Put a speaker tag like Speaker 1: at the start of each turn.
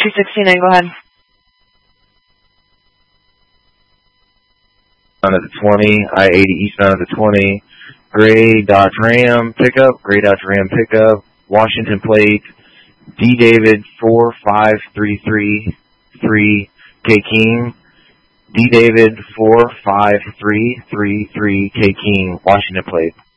Speaker 1: 269, go ahead.
Speaker 2: At the 20, I-80 eastbound at the 20, gray Dodge Ram pickup, Washington plate, D. David 45333 K King, D. David 45333 K King, Washington plate.